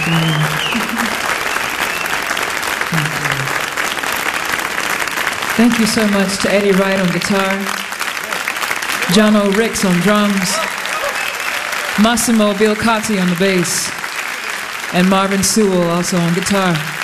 Thank you so much to Eddie Wright on guitar, John O. Ricks on drums, Massimo Bilcotti on the bass, and Marvin Sewell also on guitar.